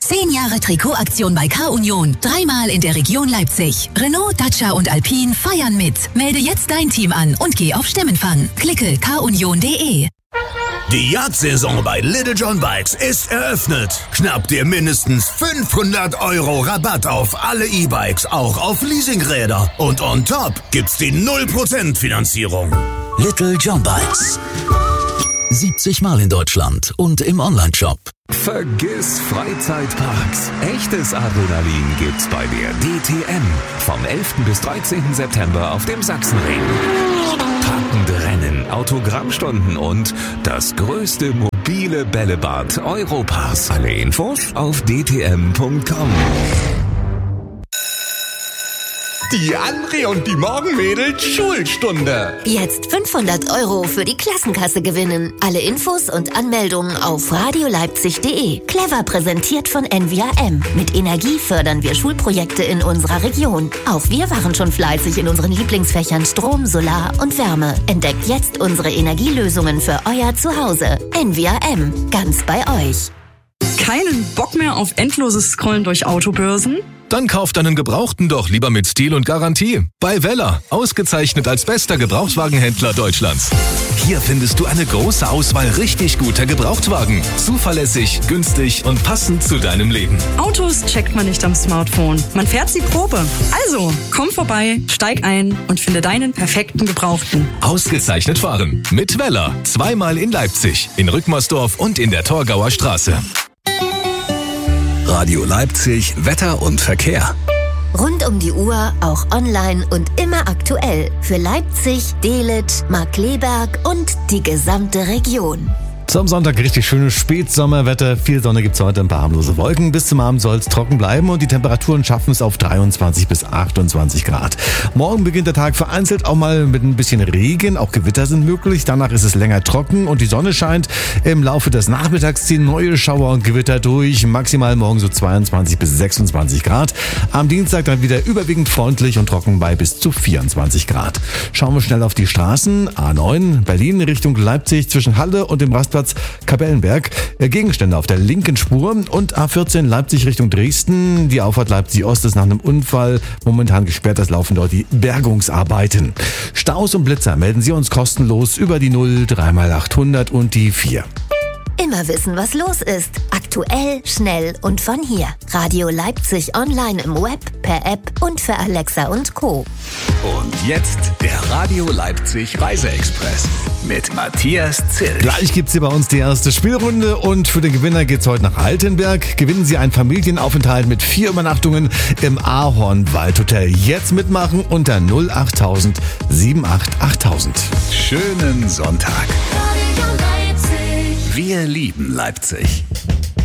10 Jahre Trikotaktion bei K-Union. 3-mal in der Region Leipzig. Renault, Dacia und Alpine feiern mit. Melde jetzt dein Team an und geh auf Stimmenfang. Klicke kunion.de. Die Jagdsaison bei Little John Bikes ist eröffnet. Schnapp dir mindestens 500 € Rabatt auf alle E-Bikes, auch auf Leasingräder. Und on top gibt's die 0% Finanzierung. Little John Bikes. 70 Mal in Deutschland und im Onlineshop. Vergiss Freizeitparks. Echtes Adrenalin gibt's bei der DTM. Vom 11. bis 13. September auf dem Sachsenring. Packende Rennen, Autogrammstunden und das größte mobile Bällebad Europas. Alle Infos auf dtm.com. Die André und die Morgenmädels Schulstunde. Jetzt 500 € für die Klassenkasse gewinnen. Alle Infos und Anmeldungen auf radioleipzig.de. Clever präsentiert von NVRM. Mit Energie fördern wir Schulprojekte in unserer Region. Auch wir waren schon fleißig in unseren Lieblingsfächern Strom, Solar und Wärme. Entdeckt jetzt unsere Energielösungen für euer Zuhause. NVRM. Ganz bei euch. Keinen Bock mehr auf endloses Scrollen durch Autobörsen? Dann kauft deinen Gebrauchten doch lieber mit Stil und Garantie. Bei Weller, ausgezeichnet als bester Gebrauchtwagenhändler Deutschlands. Hier findest du eine große Auswahl richtig guter Gebrauchtwagen. Zuverlässig, günstig und passend zu deinem Leben. Autos checkt man nicht am Smartphone. Man fährt sie Probe. Also, komm vorbei, steig ein und finde deinen perfekten Gebrauchten. Ausgezeichnet fahren. Mit Weller. 2-mal in Leipzig, in Rückmersdorf und in der Torgauer Straße. Radio Leipzig, Wetter und Verkehr. Rund um die Uhr, auch online und immer aktuell. Für Leipzig, Delitzsch, Markkleeberg und die gesamte Region. Zum Sonntag richtig schönes Spätsommerwetter. Viel Sonne gibt's heute, ein paar harmlose Wolken. Bis zum Abend soll es trocken bleiben und die Temperaturen schaffen es auf 23 bis 28 Grad. Morgen beginnt der Tag vereinzelt auch mal mit ein bisschen Regen. Auch Gewitter sind möglich. Danach ist es länger trocken und die Sonne scheint. Im Laufe des Nachmittags ziehen neue Schauer und Gewitter durch. Maximal morgen so 22 bis 26 Grad. Am Dienstag dann wieder überwiegend freundlich und trocken bei bis zu 24 Grad. Schauen wir schnell auf die Straßen. A9 Berlin Richtung Leipzig zwischen Halle und dem Rastplatz Kapellenberg. Gegenstände auf der linken Spur und A14 Leipzig Richtung Dresden. Die Auffahrt Leipzig Ost ist nach einem Unfall momentan gesperrt. Es laufen dort die Bergungsarbeiten. Staus und Blitzer melden Sie uns kostenlos über die 0 3x800 und die 4. Immer wissen, was los ist. Aktuell, schnell und von hier. Radio Leipzig online im Web, per App und für Alexa und Co. Und jetzt der Radio Leipzig Reiseexpress mit Matthias Zilch. Gleich gibt's hier bei uns die erste Spielrunde und für den Gewinner geht's heute nach Altenberg. Gewinnen Sie einen Familienaufenthalt mit 4 Übernachtungen im Ahornwaldhotel. Jetzt mitmachen unter 08000 78 8000. Schönen Sonntag. Wir lieben Leipzig.